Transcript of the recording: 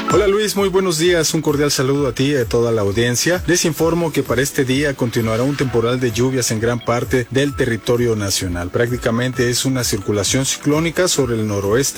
Hola Luis, muy buenos días, un cordial saludo a ti y a toda la audiencia. Les informo que para este día continuará un temporal de lluvias en gran parte del territorio nacional. Prácticamente es una circulación ciclónica sobre el noroeste